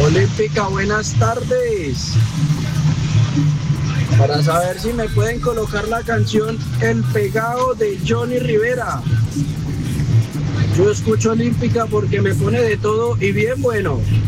Olímpica, buenas tardes. Para saber si me pueden colocar la canción El Pegado de Johnny Rivera. Yo escucho Olímpica porque me pone de todo y bien bueno.